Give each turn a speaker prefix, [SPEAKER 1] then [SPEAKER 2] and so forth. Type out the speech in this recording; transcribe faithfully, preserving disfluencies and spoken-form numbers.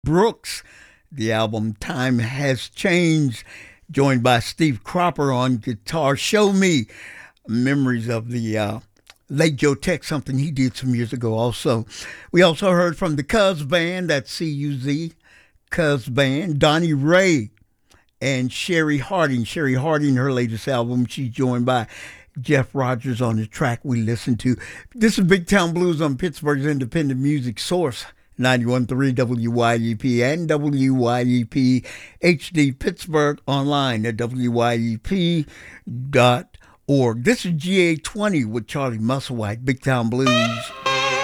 [SPEAKER 1] Brooks. The album Time Has Changed, joined by Steve Cropper on guitar. Show Me memories of the uh, late Joe Tex, something he did some years ago also. We also heard from the Cuz Band, that's C U Z, Cuz Band, Donnie Ray, and Sherry Harding. Sherry Harding, her latest album, she's joined by Jeff Rogers on the track we listened to. This is Big Town Blues on Pittsburgh's independent music source, ninety-one point three W Y E P and W Y E P H D Pittsburgh, online at W Y E P dot org. This is G A twenty with Charlie Musselwhite, Big Town Blues.